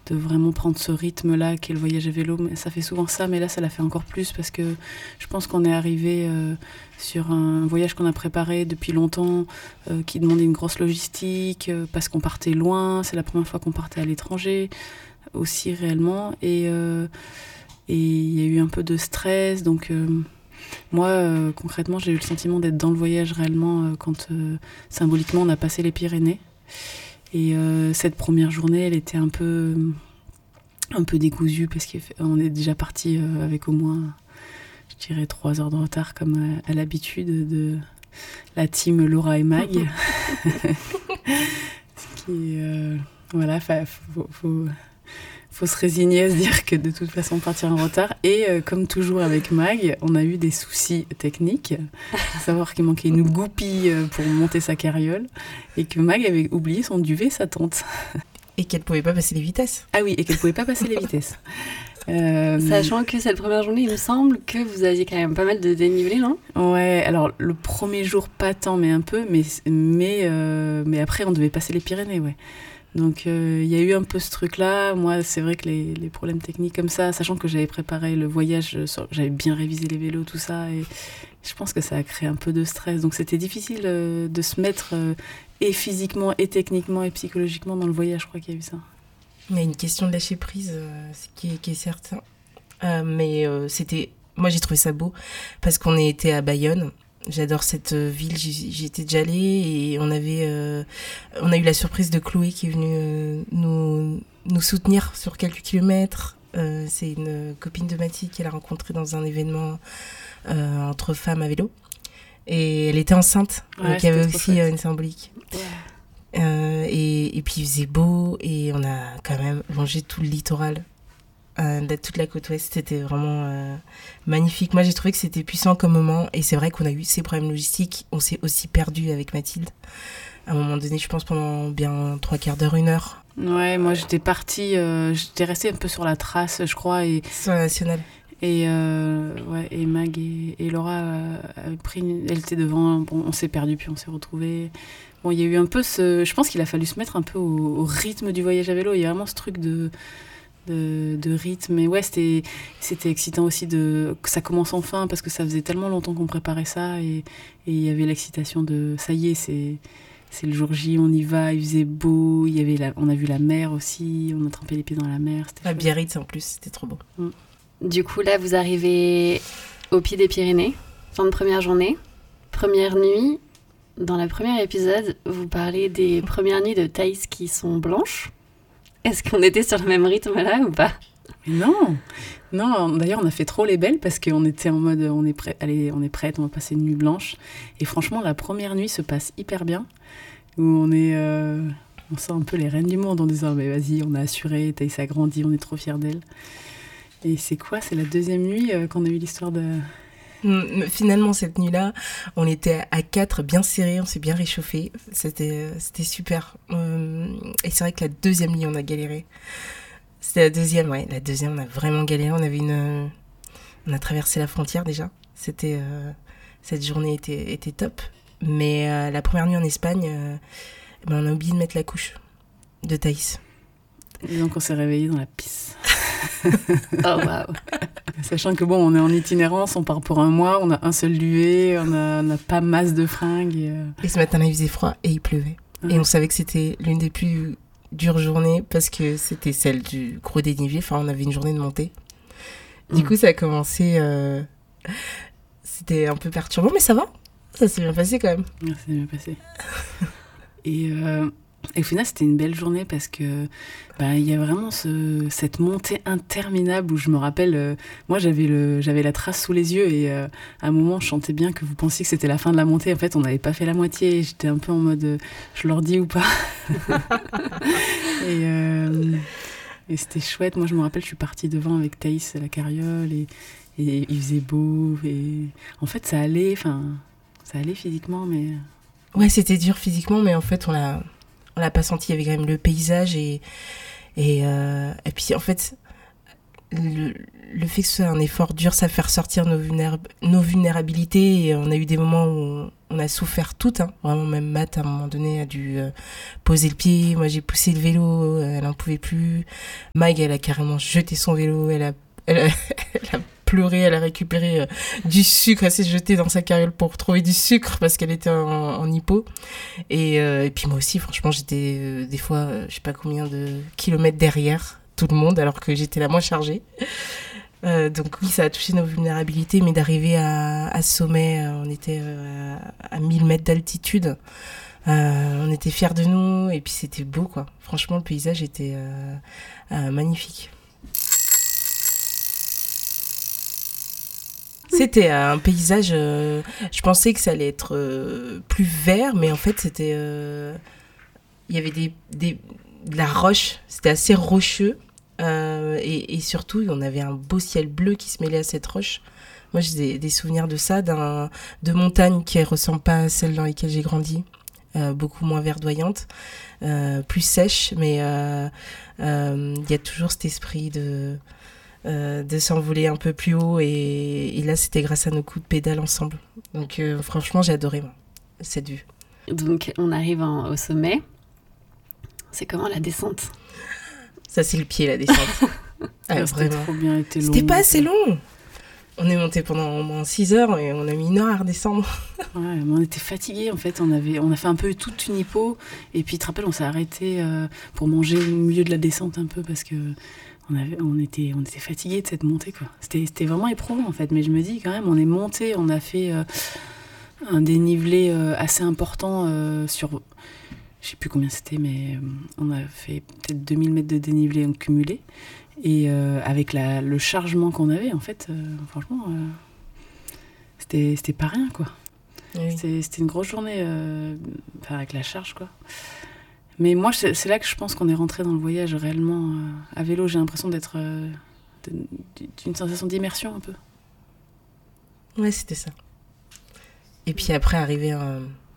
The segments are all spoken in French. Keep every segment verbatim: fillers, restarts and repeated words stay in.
de vraiment prendre ce rythme-là qu'est le voyage à vélo. Mais ça fait souvent ça, mais là, ça l'a fait encore plus parce que je pense qu'on est arrivé euh, sur un voyage qu'on a préparé depuis longtemps, euh, qui demandait une grosse logistique, euh, parce qu'on partait loin. C'est la première fois qu'on partait à l'étranger aussi réellement. Et euh, et il y a eu un peu de stress. Donc euh, moi, euh, concrètement, j'ai eu le sentiment d'être dans le voyage réellement euh, quand euh, symboliquement on a passé les Pyrénées. Et euh, cette première journée, elle était un peu, un peu décousue parce qu'on est déjà parti euh, avec au moins, je dirais, trois heures de retard comme à, à l'habitude de la team Laura et Mag. Ce qui, euh, voilà, faut, faut, faut se résigner à se dire que de toute façon, on partira en retard. Et euh, comme toujours avec Mag, on a eu des soucis techniques. À savoir qu'il manquait une goupille pour monter sa carriole et que Mag avait oublié son duvet et sa tente. Et qu'elle ne pouvait pas passer les vitesses. Ah oui, et qu'elle ne pouvait pas passer les vitesses. Euh... Sachant que cette première journée, il me semble que vous aviez quand même pas mal de dénivelé, non ? Ouais, alors le premier jour, pas tant, mais un peu. Mais, mais, euh, mais après, on devait passer les Pyrénées, ouais. Donc il euh, y a eu un peu ce truc-là. Moi, c'est vrai que les, les problèmes techniques comme ça, sachant que j'avais préparé le voyage, j'avais bien révisé les vélos, tout ça, et je pense que ça a créé un peu de stress. Donc c'était difficile euh, de se mettre euh, et physiquement, et techniquement, et psychologiquement dans le voyage. Je crois qu'il y a eu ça. Il y a une question de lâcher prise, euh, qui, est, qui est certain. Euh, mais euh, c'était... Moi, j'ai trouvé ça beau parce qu'on était à Bayonne. J'adore cette ville, j'y, j'y étais déjà allée et on avait, euh, on a eu la surprise de Chloé qui est venue euh, nous, nous soutenir sur quelques kilomètres. Euh, c'est une copine de Mathilde qu'elle a rencontrée dans un événement euh, entre femmes à vélo. Et elle était enceinte, ouais, donc il y avait aussi chouette. une symbolique. Ouais. Euh, et, et puis il faisait beau et on a quand même longé tout le littoral. Euh, toute la côte ouest, c'était vraiment euh, magnifique. Moi, j'ai trouvé que c'était puissant comme moment. Et c'est vrai qu'on a eu ces problèmes logistiques. On s'est aussi perdu avec Mathilde. À un moment donné, je pense pendant bien trois quarts d'heure, une heure. Ouais, moi, j'étais partie... Euh, j'étais restée un peu sur la trace, je crois. Et, sur la nationale. Et, euh, ouais, et Mag et, et Laura euh, avaient pris... Une, elle était devant. Bon, on s'est perdu, puis on s'est retrouvés. Bon, il y a eu un peu ce... Je pense qu'il a fallu se mettre un peu au, au rythme du voyage à vélo. Il y a vraiment ce truc de... De, de rythme. Et ouais, c'était, c'était excitant aussi de, que ça commence enfin, parce que ça faisait tellement longtemps qu'on préparait ça, et il y avait l'excitation de ça y est, c'est, c'est le jour J, on y va, il faisait beau, y avait la, on a vu la mer aussi, on a trempé les pieds dans la mer. C'était à Biarritz en plus, c'était trop beau. Mm. Du coup, là, vous arrivez au pied des Pyrénées, fin de première journée, première nuit. Dans le premier épisode, vous parlez des premières nuits de Thaïs qui sont blanches. Est-ce qu'on était sur le même rythme là ou pas ? Non, non. D'ailleurs, on a fait trop les belles parce qu'on était en mode, on est prêt, allez, on est prête, on va passer une nuit blanche. Et franchement, la première nuit se passe hyper bien. Où on est, euh, on sent un peu les reines du monde en disant, mais vas-y, on a assuré, Thaïs a grandi, on est trop fiers d'elle. Et c'est quoi ? C'est la deuxième nuit euh, qu'on a eu l'histoire de. Finalement, cette nuit-là, on était à quatre, bien serrés, on s'est bien réchauffé. C'était, c'était super. Euh, et c'est vrai que la deuxième nuit, on a galéré. C'était la deuxième, ouais. La deuxième, on a vraiment galéré. On avait une, on a traversé la frontière déjà. C'était, euh, cette journée était, était top. Mais euh, la première nuit en Espagne, euh, ben, on a oublié de mettre la couche de Thaïs. Et donc, on s'est réveillés dans la pisse. Oh waouh. Sachant que bon, on est en itinérance, on part pour un mois, on a un seul duvet, on a, on a pas masse de fringues. Et, euh... et ce matin-là, il faisait froid et il pleuvait. Ouais. Et on savait que c'était l'une des plus dures journées parce que c'était celle du gros dénivelé. Enfin, on avait une journée de montée. Du mmh. coup, ça a commencé... Euh... C'était un peu perturbant, mais ça va. Ça s'est bien passé quand même. Ça s'est bien passé. et... Euh... Et au final, c'était une belle journée parce que bah, y a vraiment ce, cette montée interminable où je me rappelle, euh, moi j'avais, le, j'avais la trace sous les yeux et euh, à un moment je sentais bien que vous pensiez que c'était la fin de la montée. En fait, on n'avait pas fait la moitié et j'étais un peu en mode euh, je leur dis ou pas. et, euh, et c'était chouette. Moi je me rappelle, je suis partie devant avec Thaïs, la carriole, et, et il faisait beau. Et en fait, ça allait, enfin, ça allait physiquement, mais. Ouais, c'était dur physiquement, mais en fait, on l'a. On l'a pas senti, il y avait quand même le paysage et, et, euh, et puis en fait, le, le fait que ce soit un effort dur, ça fait ressortir nos, vulnéra- nos vulnérabilités. Et on a eu des moments où on a souffert toutes. Hein. Vraiment, même Matt, à un moment donné, a dû euh, poser le pied. Moi, j'ai poussé le vélo, elle n'en pouvait plus. Mag, elle a carrément jeté son vélo. Elle a, elle a, elle a pleuré, elle a récupéré euh, du sucre. Elle s'est jetée dans sa carriole pour trouver du sucre parce qu'elle était en, en hypo. Et, euh, et puis moi aussi, franchement, j'étais euh, des fois, euh, je sais pas combien de kilomètres derrière tout le monde alors que j'étais la moins chargée. Euh, donc oui, ça a touché nos vulnérabilités, mais d'arriver à, à ce sommet, euh, on était euh, à, à mille mètres d'altitude, euh, on était fiers de nous et puis c'était beau quoi. Franchement, le paysage était euh, euh, magnifique. C'était un paysage, euh, je pensais que ça allait être euh, plus vert, mais en fait c'était, euh, il y avait des, des, de la roche, c'était assez rocheux. Euh, et, et surtout, on avait un beau ciel bleu qui se mêlait à cette roche. Moi, j'ai des, des souvenirs de ça, d'un, de montagnes qui ne ressemblent pas à celles dans lesquelles j'ai grandi, euh, beaucoup moins verdoyantes, euh, plus sèches, mais il euh, euh, y a toujours cet esprit de, euh, de s'envoler un peu plus haut. Et, et là, c'était grâce à nos coups de pédale ensemble. Donc, euh, franchement, j'ai adoré moi, cette vue. Donc, on arrive en, au sommet. C'est comment la descente ? Ça, c'est le pied, la descente. Ah, c'était trop bien, été long. C'était pas assez long. On est monté pendant au moins six heures et on a mis une heure à redescendre. Ouais, mais on était fatigués, en fait. On, avait, on a fait un peu toute une hypo. Et puis, tu te rappelles, on s'est arrêté euh, pour manger au milieu de la descente un peu parce que on, avait, on, était, on était fatigués de cette montée, quoi. C'était, c'était vraiment éprouvant, en fait. Mais je me dis, quand même, on est monté, on a fait euh, un dénivelé euh, assez important euh, sur... Je sais plus combien c'était, mais on a fait peut-être deux mille mètres de dénivelé en cumulé. Et euh, avec la, le chargement qu'on avait, en fait, euh, franchement, euh, c'était, c'était pas rien, quoi. Oui. C'était, c'était une grosse journée, euh, enfin, avec la charge, quoi. Mais moi, c'est, c'est là que je pense qu'on est rentré dans le voyage réellement. Euh, à vélo, j'ai l'impression d'être... Euh, d'une sensation d'immersion, un peu. Ouais, c'était ça. Et puis après, arriver à...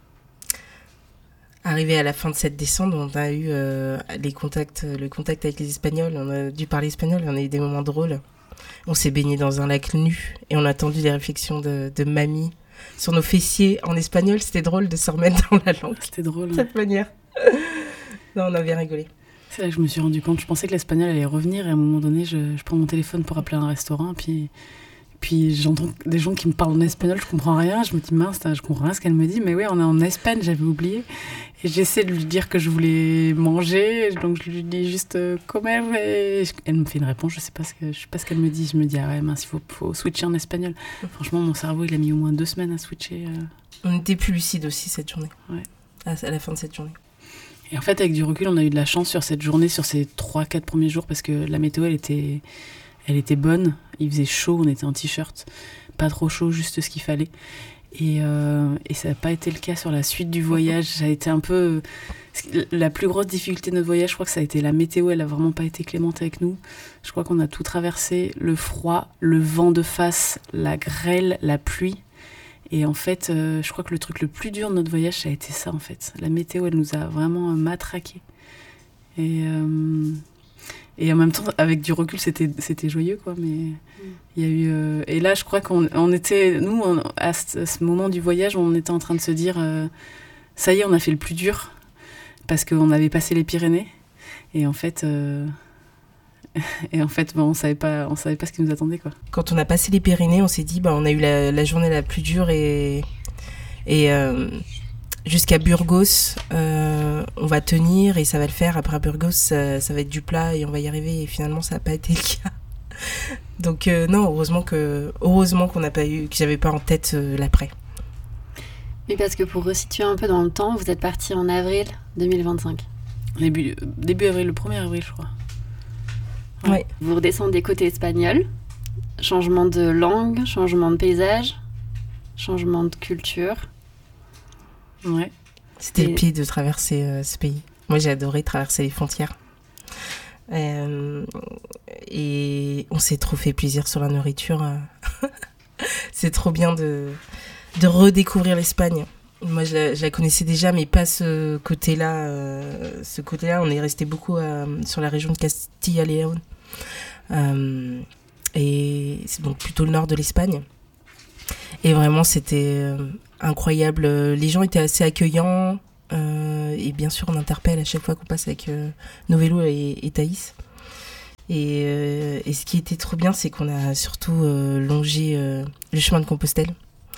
Arrivé à la fin de cette descente, on a eu euh, les contacts, le contact avec les Espagnols. On a dû parler espagnol, on a eu des moments drôles. On s'est baigné dans un lac nu et on a entendu les réflexions de, de mamie sur nos fessiers en espagnol. C'était drôle de se remettre dans la langue. C'était drôle. De cette hein. manière. Non, on a bien rigolé. C'est là que je me suis rendu compte. Je pensais que l'espagnol allait revenir et à un moment donné, je, je prends mon téléphone pour appeler un restaurant. Puis... Puis j'entends des gens qui me parlent en espagnol, je comprends rien. Je me dis mince, je comprends rien ce qu'elle me dit. Mais oui, on est en Espagne, j'avais oublié. Et j'essaie de lui dire que je voulais manger. Donc je lui dis juste euh, comer. Et elle me fait une réponse, je sais pas ce que, je sais pas ce qu'elle me dit. Je me dis ah ouais mince, il faut, faut switcher en espagnol. Franchement, mon cerveau il a mis au moins deux semaines à switcher. Euh... On était plus lucide aussi cette journée. Ouais. À, à la fin de cette journée. Et en fait, avec du recul, on a eu de la chance sur cette journée, sur ces trois quatre premiers jours, parce que la météo elle était Elle était bonne, il faisait chaud, on était en t-shirt, pas trop chaud, juste ce qu'il fallait. Et, euh, et ça n'a pas été le cas sur la suite du voyage. Ça a été un peu... La plus grosse difficulté de notre voyage, je crois que ça a été la météo, elle n'a vraiment pas été clémente avec nous. Je crois qu'on a tout traversé, le froid, le vent de face, la grêle, la pluie. Et en fait, euh, je crois que le truc le plus dur de notre voyage, ça a été ça en fait. La météo, elle nous a vraiment matraqués. Et... Euh, Et en même temps, avec du recul, c'était, c'était joyeux, quoi. Mais il y a eu... Euh, et là, je crois qu'on on était... Nous, on, à, ce, à ce moment du voyage, on était en train de se dire... Euh, ça y est, on a fait le plus dur. Parce qu'on avait passé les Pyrénées. Et en fait... Euh, et en fait, bon, on savait pas, on savait pas ce qui nous attendait, quoi. Quand on a passé les Pyrénées, on s'est dit... Bah, on a eu la, la journée la plus dure et... et euh, jusqu'à Burgos, euh, on va tenir et ça va le faire. Après Burgos, ça, ça va être du plat et on va y arriver. Et finalement, ça n'a pas été le cas. Donc euh, non, heureusement que heureusement qu'on n'a pas eu, que j'avais pas en tête euh, l'après. Mais parce que pour resituer un peu dans le temps, vous êtes parti en avril deux mille vingt-cinq. Début, début avril, le premier avril, je crois. Ouais. ouais. Vous redescendez côté espagnol. Changement de langue, changement de paysage, changement de culture. Ouais. C'était et... le pied de traverser euh, ce pays. Moi, j'ai adoré traverser les frontières. Euh, et on s'est trop fait plaisir sur la nourriture. C'est trop bien de, de redécouvrir l'Espagne. Moi, je la, je la connaissais déjà, mais pas ce côté-là. Euh, ce côté-là, on est resté beaucoup euh, sur la région de Castilla-Léon. Euh, et c'est donc plutôt le nord de l'Espagne. Et vraiment, c'était euh, incroyable. Les gens étaient assez accueillants. Euh, et bien sûr, on interpelle à chaque fois qu'on passe avec euh, nos vélos et, et Thaïs. Et, euh, et ce qui était trop bien, c'est qu'on a surtout euh, longé euh, le chemin de Compostelle.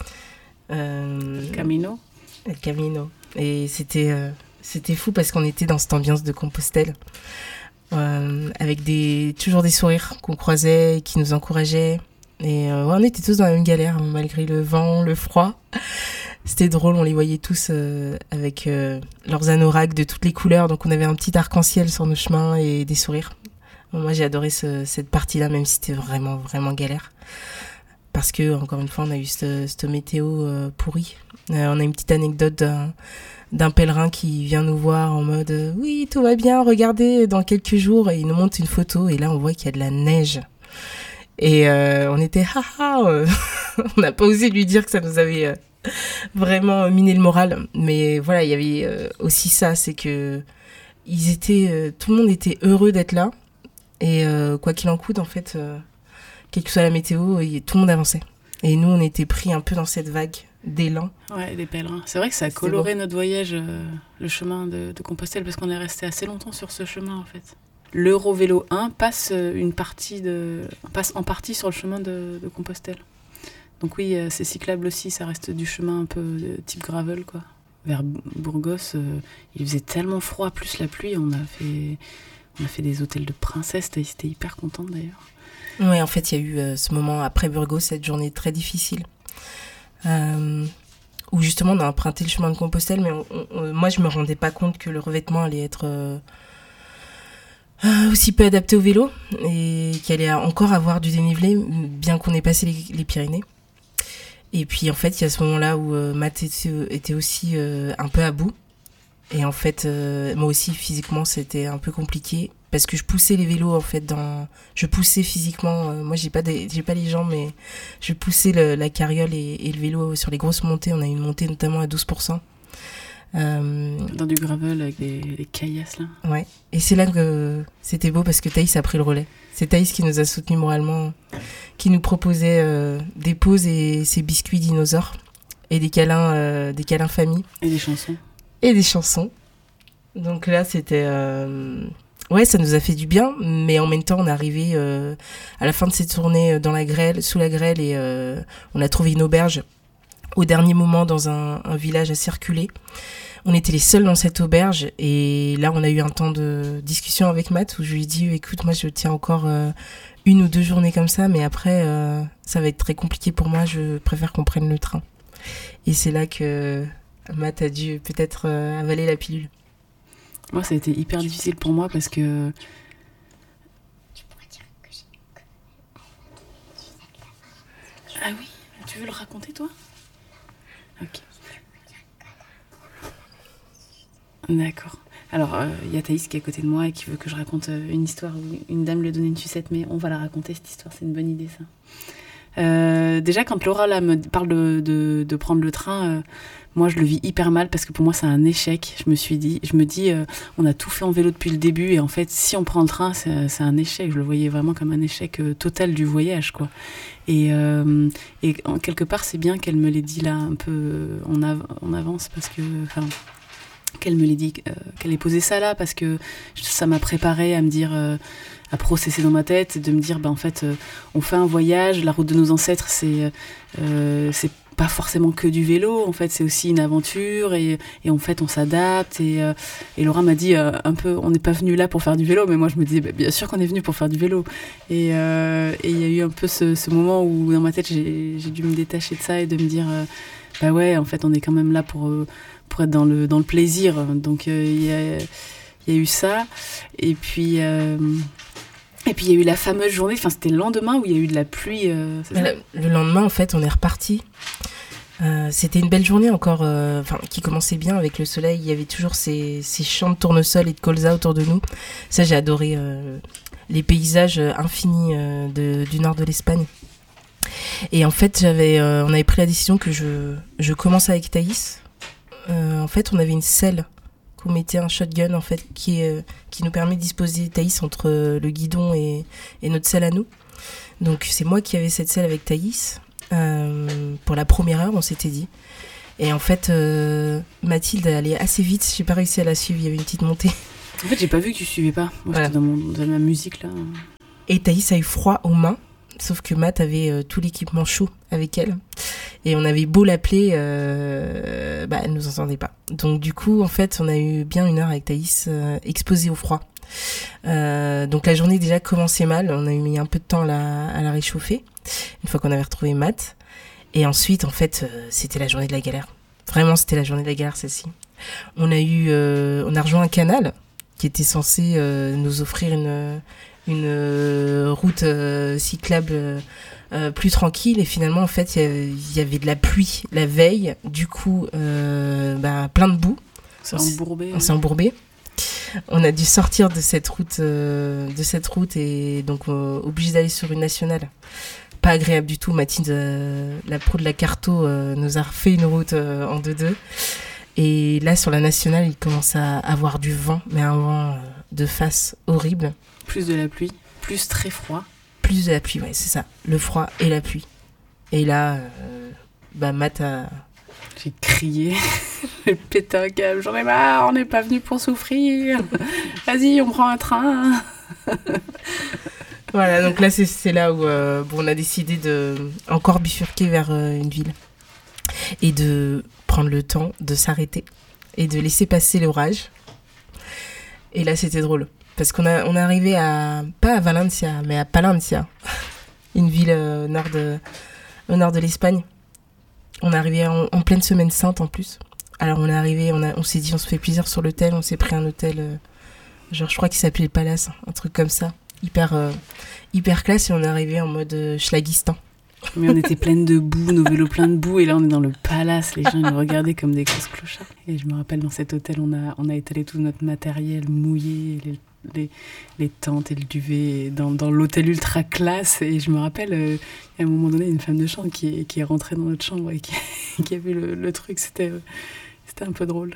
Euh, le Camino. Le Camino. Et c'était, euh, c'était fou parce qu'on était dans cette ambiance de Compostelle. Euh, avec des, toujours des sourires qu'on croisait, qui nous encourageaient. Et euh, ouais, on était tous dans la même galère, malgré le vent, le froid. C'était drôle, on les voyait tous euh, avec euh, leurs anoraks de toutes les couleurs. Donc on avait un petit arc-en-ciel sur nos chemins et des sourires. Bon, moi j'ai adoré ce, cette partie-là, même si c'était vraiment, vraiment galère. Parce que, encore une fois, on a eu cette, cette météo euh, pourrie. Euh, on a une petite anecdote d'un... d'un pèlerin qui vient nous voir en mode euh, « Oui, tout va bien, regardez, dans quelques jours ». Et il nous montre une photo et là, on voit qu'il y a de la neige. Et euh, on était « Ha ha euh. !» On n'a pas osé lui dire que ça nous avait euh, vraiment miné le moral. Mais voilà, il y avait euh, aussi ça, c'est que ils étaient, euh, tout le monde était heureux d'être là. Et euh, quoi qu'il en coûte, en fait, euh, quelle que soit la météo, y, tout le monde avançait. Et nous, on était pris un peu dans cette vague d'élan. Ouais, des pèlerins. C'est vrai que ça a coloré notre voyage, euh, le chemin de, de Compostelle, parce qu'on est resté assez longtemps sur ce chemin, en fait. L'Eurovélo un passe, une partie de, passe en partie sur le chemin de, de Compostelle. Donc oui, euh, c'est cyclable aussi, ça reste du chemin un peu de type gravel, quoi. Vers Burgos, euh, il faisait tellement froid, plus la pluie, on a fait, on a fait des hôtels de princesse, c'était hyper contente d'ailleurs. Oui, en fait, il y a eu euh, ce moment après Burgos, cette journée très difficile. Euh, où justement on a emprunté le chemin de Compostelle, mais on, on, moi je me rendais pas compte que le revêtement allait être euh, euh, aussi peu adapté au vélo et qu'il allait encore avoir du dénivelé, bien qu'on ait passé les, les Pyrénées. Et puis en fait il y a ce moment-là où euh, Matt était, était aussi euh, un peu à bout. Et en fait, euh, moi aussi, physiquement, c'était un peu compliqué. Parce que je poussais les vélos, en fait, dans... Je poussais physiquement... Euh, moi, j'ai pas, des... j'ai pas les jambes, mais je poussais le, la carriole et, et le vélo sur les grosses montées. On a une montée notamment à douze pour cent. Euh... Dans du gravel avec des, des caillasses, là. Ouais. Et c'est là que c'était beau, parce que Thaïs a pris le relais. C'est Thaïs qui nous a soutenus moralement, qui nous proposait euh, des pauses et ses biscuits dinosaures. Et des câlins, euh, des câlins famille. Et des chansons. Et des chansons. Donc là, c'était... Euh... Ouais, ça nous a fait du bien, mais en même temps, on est arrivé euh, à la fin de cette tournée dans la grêle, sous la grêle, et euh, on a trouvé une auberge au dernier moment dans un, un village assez reculé. On était les seuls dans cette auberge, et là, on a eu un temps de discussion avec Matt, où je lui ai dit, écoute, moi, je tiens encore euh, une ou deux journées comme ça, mais après, euh, ça va être très compliqué pour moi, je préfère qu'on prenne le train. Et c'est là que... Matt a dû peut-être euh, avaler la pilule. Moi, ça a été hyper difficile pour moi parce que... Tu pourrais dire que j'ai... Ah oui, tu veux le raconter, toi ? Ok. D'accord. Alors, il euh, y a Thaïs qui est à côté de moi et qui veut que je raconte euh, une histoire où une dame lui a donné une sucette, mais on va la raconter, cette histoire, c'est une bonne idée, ça. Euh, déjà, quand Laura là, me parle de, de, de prendre le train, euh, moi je le vis hyper mal parce que pour moi c'est un échec. Je me suis dit, je me dis, euh, on a tout fait en vélo depuis le début et en fait, si on prend le train, c'est, c'est un échec. Je le voyais vraiment comme un échec euh, total du voyage, quoi. Et, euh, et en quelque part, c'est bien qu'elle me l'ait dit là un peu euh, en, av- en avance parce que, enfin, qu'elle me l'ait dit, euh, qu'elle ait posé ça là parce que ça m'a préparé à me dire. Euh, à processer dans ma tête, de me dire, bah, en fait, euh, on fait un voyage, la route de nos ancêtres, c'est, euh, c'est pas forcément que du vélo, en fait, c'est aussi une aventure, et, et en fait, on s'adapte, et, euh, et Laura m'a dit, euh, un peu, on n'est pas venu là pour faire du vélo, mais moi, je me disais, bah, bien sûr qu'on est venu pour faire du vélo, et euh, et il y a eu un peu ce, ce moment où, dans ma tête, j'ai, j'ai dû me détacher de ça, et de me dire, euh, bah ouais, en fait, on est quand même là pour, euh, pour être dans le, dans le plaisir, donc il euh, y a, il y a eu ça, et puis... Euh, Et puis il y a eu la fameuse journée, enfin c'était le lendemain où il y a eu de la pluie. Euh, le, le lendemain, en fait, on est reparti. Euh, c'était une belle journée encore, euh, qui commençait bien avec le soleil. Il y avait toujours ces, ces champs de tournesol et de colza autour de nous. Ça, j'ai adoré euh, les paysages infinis euh, de, du nord de l'Espagne. Et en fait, j'avais, euh, on avait pris la décision que je, je commence avec Thaïs. Euh, en fait, on avait une selle qu'on mettait un shotgun en fait qui, est, qui nous permet de disposer Thaïs entre le guidon et, et notre selle à nous. Donc c'est moi qui avais cette selle avec Thaïs. Euh, pour la première heure, on s'était dit. Et en fait, euh, Mathilde allait assez vite. J'ai pas réussi à la suivre. Il y avait une petite montée. En fait, j'ai pas vu que tu suivais pas. Moi, Voilà. j'étais dans, mon, dans ma musique là. Et Thaïs a eu froid aux mains. Sauf que Math avait euh, tout l'équipement chaud avec elle. Et on avait beau l'appeler, euh, bah, elle nous entendait pas. Donc du coup, en fait, on a eu bien une heure avec Thaïs euh, exposée au froid. Euh, donc la journée déjà commençait mal. On a eu mis un peu de temps à la, à la réchauffer. Une fois qu'on avait retrouvé Math. Et ensuite, en fait, euh, c'était la journée de la galère. Vraiment, c'était la journée de la galère, celle-ci. On a eu, euh, on a rejoint un canal qui était censé euh, nous offrir une, une euh, route euh, cyclable euh, plus tranquille. Et finalement, en fait, il y, y avait de la pluie la veille. Du coup, euh, bah, plein de boue. C'est embourbé. On s'est embourbé. On a dû sortir de cette route, euh, de cette route et donc euh, obligé d'aller sur une nationale. Pas agréable du tout. Mathilde, euh, la pro de la Carto, euh, nous a refait une route euh, en deux-deux. Et là, sur la nationale, il commence à avoir du vent, mais un vent euh, de face horrible. Plus de la pluie, plus très froid. Plus de la pluie, ouais, c'est ça. Le froid et la pluie. Et là, euh, bah, Math a... J'ai crié, j'ai pété un câble, j'en ai marre, on n'est pas venu pour souffrir. Vas-y, on prend un train. Voilà, donc là, c'est, c'est là où euh, bon, on a décidé de encore bifurquer vers euh, une ville et de prendre le temps de s'arrêter et de laisser passer l'orage. Et là, c'était drôle parce qu'on a, on est arrivé à, pas à Valencia, mais à Palencia, une ville euh, au nord de, au nord de l'Espagne. On est arrivé en, en pleine semaine sainte en plus. Alors on est arrivé, on, a, on s'est dit, on se fait plaisir sur l'hôtel, on s'est pris un hôtel, euh, genre je crois qu'il s'appelait le Palace, un truc comme ça. Hyper, euh, hyper classe et on est arrivé en mode euh, schlagistan. Mais on était pleines de boue, nos vélos pleins de boue, et là on est dans le palace, les gens ils nous regardaient comme des grosses clochards. Et je me rappelle, dans cet hôtel, on a, on a étalé tout notre matériel mouillé, les, les, les tentes et le duvet, dans, dans l'hôtel ultra classe. Et je me rappelle, euh, à un moment donné, une femme de chambre qui est, qui est rentrée dans notre chambre et qui, qui a vu le, le truc, c'était, euh, c'était un peu drôle.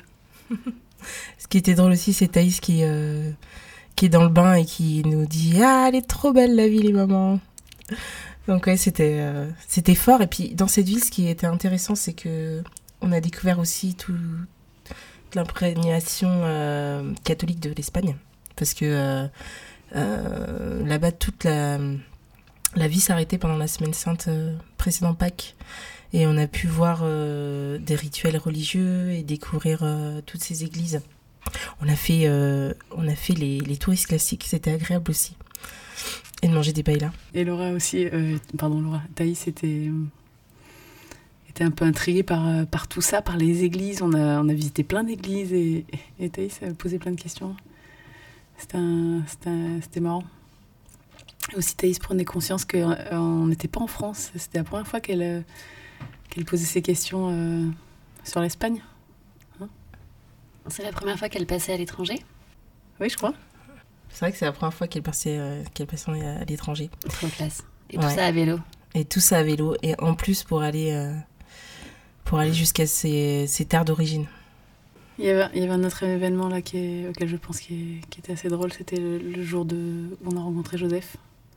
Ce qui était drôle aussi, c'est Thaïs qui, euh, qui est dans le bain et qui nous dit « Ah, elle est trop belle la ville, les mamans !» Donc ouais, c'était, euh, c'était fort. Et puis dans cette ville, ce qui était intéressant, c'est que on a découvert aussi tout, toute l'imprégnation euh, catholique de l'Espagne. Parce que euh, euh, là-bas, toute la, la vie s'arrêtait pendant la semaine sainte euh, précédant Pâques. Et on a pu voir euh, des rituels religieux et découvrir euh, toutes ces églises. On a fait, euh, on a fait les, les touristes classiques, c'était agréable aussi. Et de manger des paellas. Et Laura aussi, euh, pardon Laura, Thaïs était, était un peu intriguée par, par tout ça, par les églises. On a, on a visité plein d'églises et, et Thaïs a posé plein de questions. C'était, un, c'était, un, c'était marrant. Aussi Thaïs prenait conscience qu'on n'était pas en France. C'était la première fois qu'elle, qu'elle posait ces questions euh, sur l'Espagne. Hein ? C'est la première fois qu'elle passait à l'étranger ? Oui, je crois. C'est vrai que c'est la première fois qu'elle passait, euh, qu'elle passait à l'étranger. Trop classe. Et Ouais. tout ça à vélo. Et tout ça à vélo. Et en plus, pour aller, euh, pour aller jusqu'à ses, ses terres d'origine. Il y avait, il y avait un autre événement là qui est, auquel je pense qui, est, qui était assez drôle. C'était le, le jour de, où on a rencontré Joseph.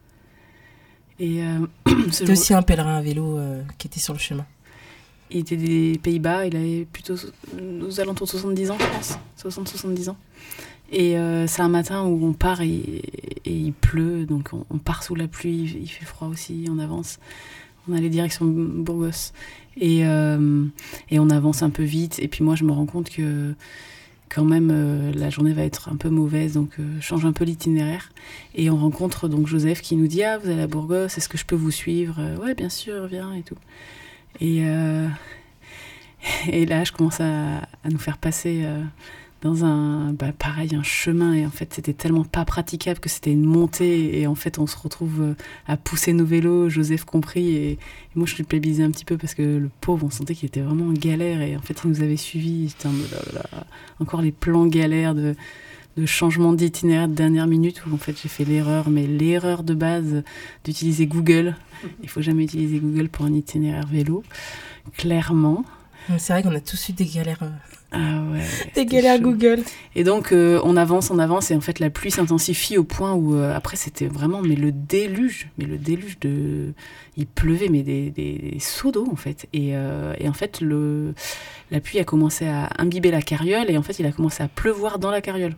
Et euh, ce C'était jour, aussi un pèlerin à vélo euh, qui était sur le chemin. il était des Pays-Bas. Il avait plutôt aux alentours de soixante-dix ans, je pense. soixante à soixante-dix ans. Et euh, c'est un matin où on part et, et il pleut, donc on, on part sous la pluie, il fait froid aussi, on avance. On allait direction Burgos. Et, euh, et on avance un peu vite. Et puis moi, je me rends compte que quand même, euh, la journée va être un peu mauvaise, donc euh, je change un peu l'itinéraire. Et on rencontre donc Joseph qui nous dit « Ah, vous allez à Burgos, est-ce que je peux vous suivre ?»« Ouais, bien sûr, viens, et tout. » Et, euh, et là, je commence à, à nous faire passer... Euh, dans un, bah pareil, un chemin, et en fait c'était tellement pas praticable que c'était une montée, et en fait on se retrouve à pousser nos vélos, Joseph compris, et, et moi je culpabilisais un petit peu parce que le pauvre, on sentait qu'il était vraiment en galère, et en fait il nous avait suivis, c'était un, là, là, encore les plans galères de, de changement d'itinéraire de dernière minute, où en fait j'ai fait l'erreur, mais l'erreur de base d'utiliser Google. Il faut jamais utiliser Google pour un itinéraire vélo, clairement. C'est vrai qu'on a tous eu des galères... Euh... Ah ouais. T'es galère Google. Et donc, euh, on avance, on avance, et en fait, la pluie s'intensifie au point où, euh, après, c'était vraiment, mais le déluge, mais le déluge de... Il pleuvait, mais des, des, des seaux d'eau, en fait. Et, euh, et en fait, le... la pluie a commencé à imbiber la carriole, et en fait, il a commencé à pleuvoir dans la carriole.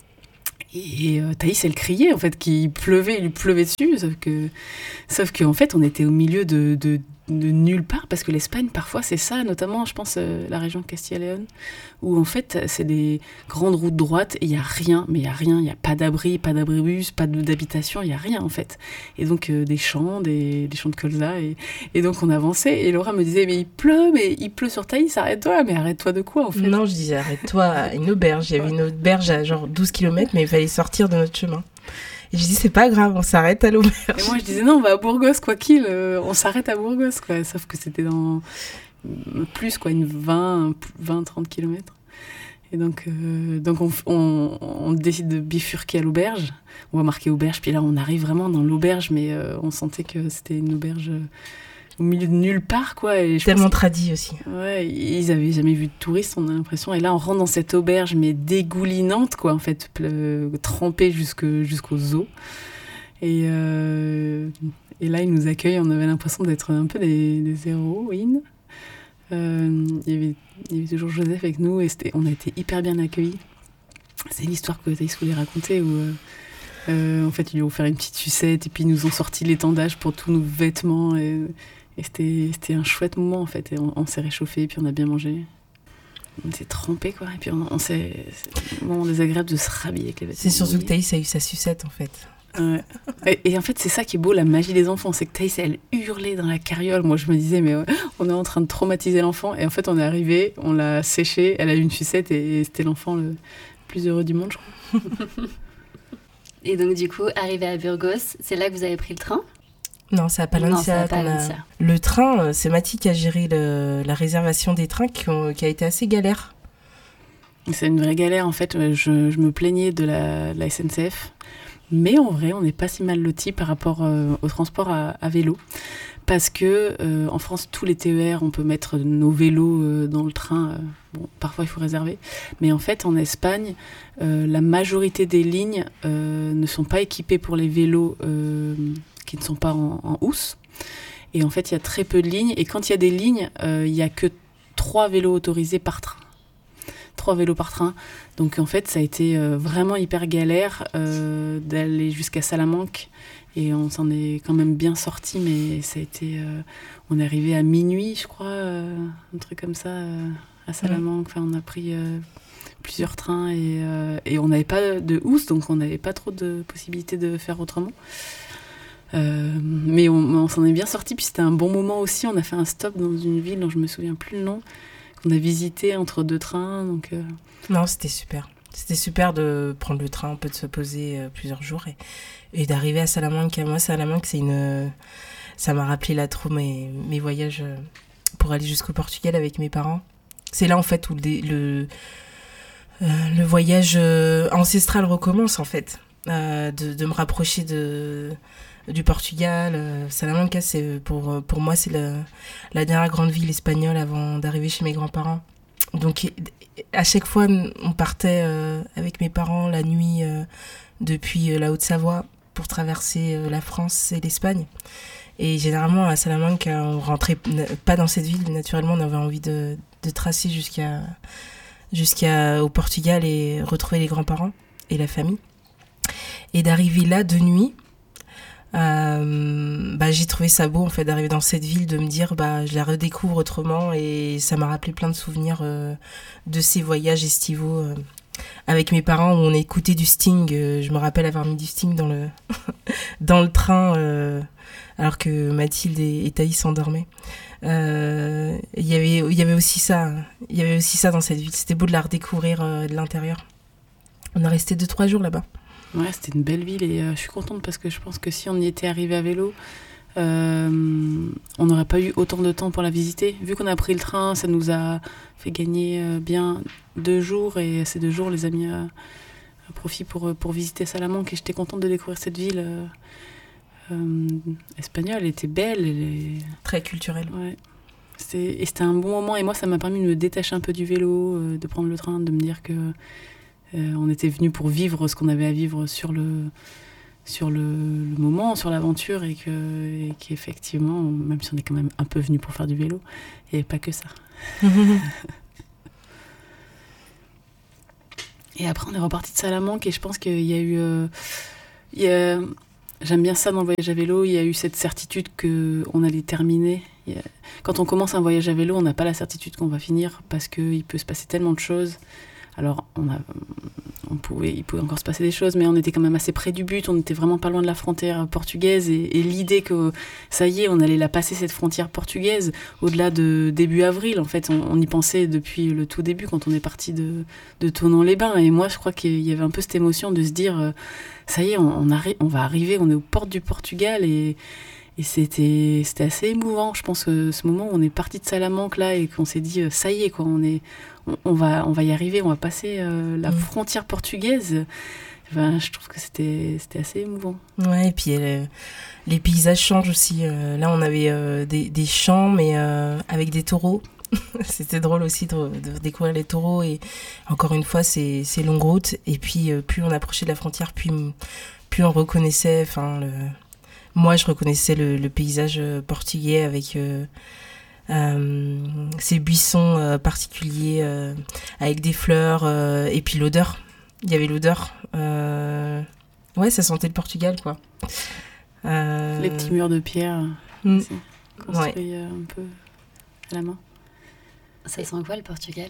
Et euh, Thaïs, elle criait, en fait, qu'il pleuvait, il lui pleuvait dessus, sauf que, sauf qu'en fait, on était au milieu de... de de nulle part, parce que l'Espagne parfois c'est ça, notamment je pense euh, la région de Castille et Léon, où en fait c'est des grandes routes droites et il y a rien, mais il y a rien, il y a pas d'abri, pas d'abribus, pas d'habitation, il y a rien en fait. Et donc euh, des champs, des, des champs de colza, et, et donc on avançait et Laura me disait mais il pleut, mais il pleut sur Thaïs, arrête-toi, mais arrête-toi de quoi en fait? Non, je disais arrête-toi à une auberge, il y avait une auberge à genre douze kilomètres, mais il fallait sortir de notre chemin. Et je dis, c'est pas grave, on s'arrête à l'auberge. Et moi, je disais, non, on va à Burgos, quoi qu'il, euh, on s'arrête à Burgos, quoi. Sauf que c'était dans plus, quoi, une vingt, vingt trente kilomètres. Et donc, euh, donc on, on, on décide de bifurquer à l'auberge. On va marquer auberge, puis là, on arrive vraiment dans l'auberge, mais euh, on sentait que c'était une auberge euh, au milieu de nulle part, quoi. Et je tellement tradie aussi. Ouais, ils avaient jamais vu de touristes, on a l'impression. Et là, on rentre dans cette auberge, mais dégoulinante, quoi, en fait, ple- trempée jusque, jusqu'aux os. Et, euh, et là, ils nous accueillent, on avait l'impression d'être un peu des, des héroïnes. Euh, il y avait, il y avait toujours Joseph avec nous, et c'était, on a été hyper bien accueillis. C'est l'histoire que Thaïs voulait raconter, où... Euh, euh, en fait, ils lui ont offert une petite sucette, et puis ils nous ont sorti l'étendage pour tous nos vêtements, et... Et c'était, c'était un chouette moment, en fait. Et on, on s'est réchauffé, et puis on a bien mangé. On s'est trempé, quoi. Et puis on, on s'est... C'est un moment désagréable de se rhabiller avec les vêtements. C'est surtout que Thaïs a eu sa sucette, en fait. Ouais. Et, et en fait, c'est ça qui est beau, la magie des enfants. C'est que Thaïs, elle hurlait dans la carriole. Moi, je me disais, mais ouais, on est en train de traumatiser l'enfant. Et en fait, on est arrivé, on l'a séché, elle a eu une sucette, et, et c'était l'enfant le plus heureux du monde, je crois. Et donc, du coup, arrivé à Burgos, c'est là que vous avez pris le train ? Non, c'est à Palencia. Non, c'est à qu'on a- Palencia. Le train, c'est Mathie qui a géré le- la réservation des trains qui, ont- qui a été assez galère. C'est une vraie galère, en fait. Je, je me plaignais de la, de la S N C F. Mais en vrai, on n'est pas si mal lotis par rapport euh, au transport à, à vélo. Parce que euh, en France, tous les T E R, on peut mettre nos vélos euh, dans le train. Euh, bon, parfois, il faut réserver. Mais en fait, en Espagne, euh, la majorité des lignes euh, ne sont pas équipées pour les vélos euh, qui ne sont pas en, en housse. Et en fait, il y a très peu de lignes. Et quand il y a des lignes, euh, il n'y a que trois vélos autorisés par train. Trois vélos par train. Donc en fait, ça a été euh, vraiment hyper galère euh, d'aller jusqu'à Salamanque. Et on s'en est quand même bien sorti, mais ça a été... Euh, on est arrivé à minuit, je crois, euh, un truc comme ça, euh, à Salamanque. Enfin, on a pris euh, plusieurs trains et, euh, et on n'avait pas de housse, donc on n'avait pas trop de possibilités de faire autrement. Euh, mais on, on s'en est bien sorti, puis c'était un bon moment aussi. On a fait un stop dans une ville dont je me souviens plus le nom, qu'on a visité entre deux trains. Donc, euh... Non, c'était super. C'était super de prendre le train, un peu de se poser euh, plusieurs jours et, et d'arriver à Salamanque. Moi, Salamanque, c'est une, ça m'a rappelé là trop mes, mes voyages pour aller jusqu'au Portugal avec mes parents. C'est là en fait où le, le, euh, le voyage euh, ancestral recommence en fait, euh, de, de me rapprocher de du Portugal. Euh, Salamanca, c'est pour pour moi c'est la, la dernière grande ville espagnole avant d'arriver chez mes grands-parents. Donc à chaque fois on partait euh, avec mes parents la nuit euh, depuis euh, la Haute-Savoie pour traverser euh, la France et l'Espagne. Et généralement à Salamanca on rentrait pas dans cette ville, naturellement on avait envie de, de tracer jusqu'à jusqu'à au Portugal et retrouver les grands-parents et la famille. Et d'arriver là de nuit, Euh, bah, j'ai trouvé ça beau en fait d'arriver dans cette ville, de me dire bah je la redécouvre autrement, et ça m'a rappelé plein de souvenirs euh, de ces voyages estivaux euh, avec mes parents où on écoutait du Sting. Euh, je me rappelle avoir mis du Sting dans le dans le train euh, alors que Mathilde et, et Thaïs s'endormaient. Euh, il y avait il y avait aussi ça il y avait aussi ça dans cette ville. C'était beau de la redécouvrir euh, de l'intérieur. On a resté deux trois jours là-bas. Ouais, c'était une belle ville et euh, je suis contente parce que je pense que si on y était arrivé à vélo, euh, on n'aurait pas eu autant de temps pour la visiter. Vu qu'on a pris le train, ça nous a fait gagner euh, bien deux jours, et ces deux jours, on les a mis à, à profit pour, pour visiter Salamanque, et j'étais contente de découvrir cette ville euh, euh, espagnole. Elle était belle. Elle est... Très culturelle. Ouais. c'était, et c'était un bon moment. Et moi, ça m'a permis de me détacher un peu du vélo, euh, de prendre le train, de me dire que euh, on était venu pour vivre ce qu'on avait à vivre sur le, sur le, le moment, sur l'aventure, et, que, et qu'effectivement, même si on est quand même un peu venu pour faire du vélo, il n'y avait pas que ça. Et après, on est reparti de Salamanque, et je pense qu'il y a eu... Euh, il y a, j'aime bien ça dans le voyage à vélo, il y a eu cette certitude qu'on allait terminer. Il y a, quand on commence un voyage à vélo, on n'a pas la certitude qu'on va finir, parce qu'il peut se passer tellement de choses. Alors, on a, on pouvait, il pouvait encore se passer des choses, mais on était quand même assez près du but, on était vraiment pas loin de la frontière portugaise, et, et l'idée que, ça y est, on allait la passer, cette frontière portugaise, au-delà de début avril, en fait, on, on y pensait depuis le tout début, quand on est parti de, de Thonon-les-Bains, et moi, je crois qu'il y avait un peu cette émotion de se dire, euh, ça y est, on, on, arri- on va arriver, on est aux portes du Portugal, et... Et c'était, c'était assez émouvant, je pense, que ce moment où on est parti de Salamanque là et qu'on s'est dit, euh, ça y est, quoi, on, est, on, on, va, on va y arriver, on va passer euh, la mmh. frontière portugaise. Enfin, je trouve que c'était, c'était assez émouvant. Ouais, et puis euh, les paysages changent aussi. Euh, là, on avait euh, des, des champs, mais euh, avec des taureaux. C'était drôle aussi de, de découvrir les taureaux. Et encore une fois, c'est, c'est longue route. Et puis, euh, plus on approchait de la frontière, plus, plus on reconnaissait... Enfin, le... Moi, je reconnaissais le, le paysage portugais avec euh, euh, ces buissons euh, particuliers, euh, avec des fleurs, euh, et puis l'odeur. Il y avait l'odeur. Euh, ouais, ça sentait le Portugal, quoi. Euh... Les petits murs de pierre, mmh. construits ouais. un peu à la main. Ça sent quoi, le Portugal?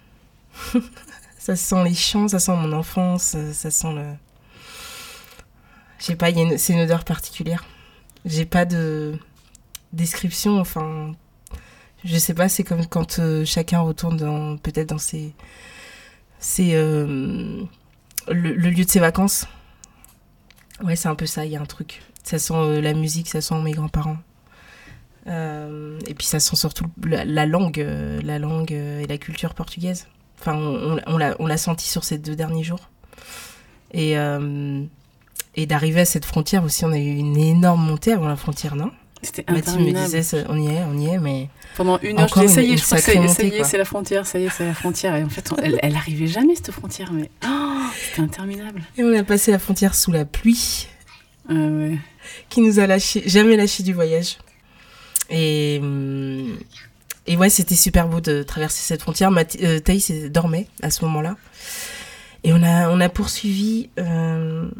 Ça sent les champs, ça sent mon enfance, ça sent le... Je sais pas, y a une, c'est une odeur particulière. J'ai pas de description, enfin... Je sais pas, c'est comme quand euh, chacun retourne dans, peut-être dans ses... ses euh, le, le lieu de ses vacances. Ouais, c'est un peu ça, il y a un truc. Ça sent euh, la musique, ça sent mes grands-parents. Euh, et puis ça sent surtout la, la langue, euh, la langue euh, et la culture portugaise. Enfin, on, on, on, l'a, on l'a senti sur ces deux derniers jours. Et... Euh, Et d'arriver à cette frontière aussi, on a eu une énorme montée avant la frontière, non? C'était interminable. Mathilde me disait, on y est, on y est, mais... Pendant une heure, je disais, ça y est, je crois que ça y est, ça y est, c'est la frontière, ça y est, c'est la frontière. Et en fait, on, elle, elle arrivait jamais, cette frontière, mais oh, c'était interminable. Et on a passé la frontière sous la pluie, ah ouais. qui nous a lâché, jamais lâché du voyage. Et, et ouais, c'était super beau de traverser cette frontière. Math- euh, Thaïs dormait à ce moment-là. Et on a, on a poursuivi... Euh,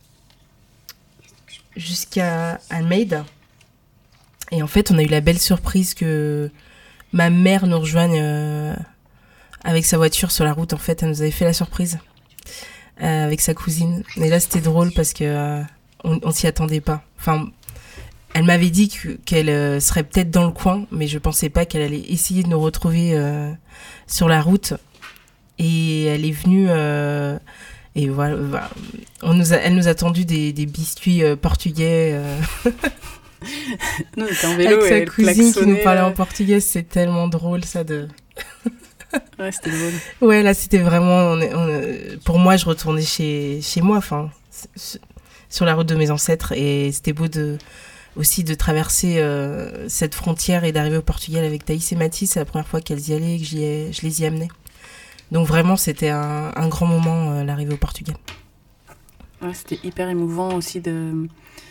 jusqu'à Almeida. Et en fait, on a eu la belle surprise que ma mère nous rejoigne euh, avec sa voiture sur la route. En fait, elle nous avait fait la surprise euh, avec sa cousine. Et là, c'était drôle parce que euh, on, on s'y attendait pas. Enfin, elle m'avait dit que, qu'elle euh, serait peut-être dans le coin, mais je pensais pas qu'elle allait essayer de nous retrouver euh, sur la route. Et elle est venue... Euh, Et voilà, voilà. On nous a, elle nous a tendu des, des biscuits euh, portugais. Euh... Nous, on était en vélo avec sa et cousine qui nous parlait en portugais. C'est tellement drôle, ça. De... ouais, c'était drôle. Ouais, là, c'était vraiment... On est, on, pour moi, je retournais chez, chez moi, enfin, sur la route de mes ancêtres. Et c'était beau de, aussi de traverser euh, cette frontière et d'arriver au Portugal avec Thaïs et Mathis. C'est la première fois qu'elles y allaient et que j'y ai, je les y amenais. Donc vraiment, c'était un, un grand moment, euh, l'arrivée au Portugal. Ouais, c'était hyper émouvant aussi de...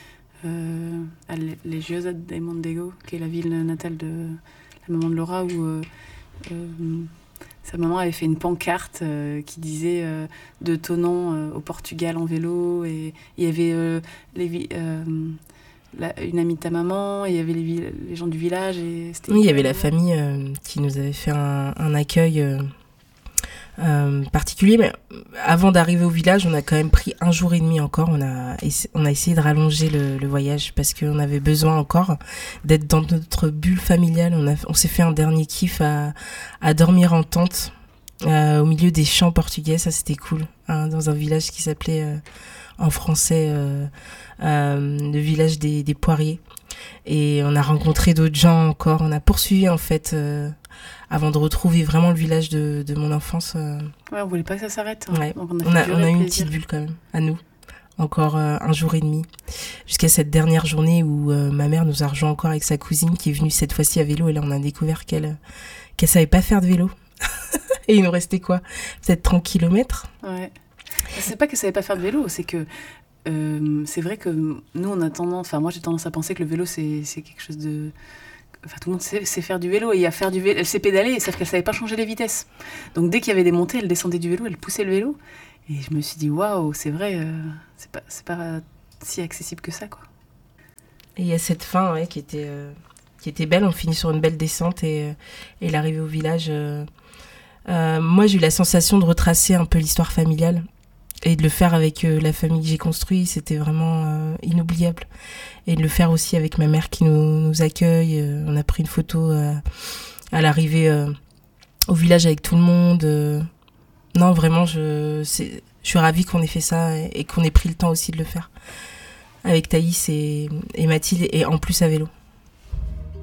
Euh, à Les Giosa de Mondego, qui est la ville natale de la maman de Laura, où euh, euh, sa maman avait fait une pancarte euh, qui disait euh, de Thonon euh, au Portugal en vélo. Et il y avait euh, les, euh, la, une amie de ta maman, et il y avait les, les gens du village. Et c'était oui, il y avait la famille euh, qui nous avait fait un, un accueil... Euh... Euh, particulier, mais avant d'arriver au village, on a quand même pris un jour et demi encore. On a, essa- on a essayé de rallonger le, le voyage parce qu'on avait besoin encore d'être dans notre bulle familiale. On, a, on s'est fait un dernier kiff à, à dormir en tente euh, au milieu des champs portugais. Ça, c'était cool, hein, dans un village qui s'appelait euh, en français euh, euh, le village des, des poiriers. Et on a rencontré d'autres gens encore. On a poursuivi en fait. Euh, avant de retrouver vraiment le village de, de mon enfance. Euh... Ouais, on voulait pas que ça s'arrête. Hein. Ouais. Donc on a, on a, on a eu une plaisir. petite bulle quand même, à nous, encore euh, un jour et demi, jusqu'à cette dernière journée où euh, ma mère nous a rejoint encore avec sa cousine qui est venue cette fois-ci à vélo, et là on a découvert qu'elle qu'elle savait pas faire de vélo. Et il nous restait quoi ? Peut-être trente kilomètres. Ouais. C'est pas qu'elle savait pas faire de vélo, c'est que euh, c'est vrai que nous on a tendance, enfin moi j'ai tendance à penser que le vélo c'est, c'est quelque chose de... Enfin, tout le monde sait, sait faire du vélo, et à faire du vélo, elle sait pédaler, sauf qu'elle savait pas changer les vitesses. Donc dès qu'il y avait des montées, elle descendait du vélo, elle poussait le vélo. Et je me suis dit, waouh, c'est vrai, euh, c'est pas, c'est pas si accessible que ça, quoi. Et il y a cette fin ouais, qui, était, euh, qui était belle, on finit sur une belle descente, et, euh, et l'arrivée au village. Euh, euh, moi, j'ai eu la sensation de retracer un peu l'histoire familiale, et de le faire avec euh, la famille que j'ai construite, c'était vraiment euh, inoubliable. Et de le faire aussi avec ma mère qui nous, nous accueille. Euh, on a pris une photo euh, à l'arrivée euh, au village avec tout le monde. Euh, Non, vraiment, je, c'est, je suis ravie qu'on ait fait ça et, et qu'on ait pris le temps aussi de le faire avec Thaïs et, et Mathilde, et en plus à vélo.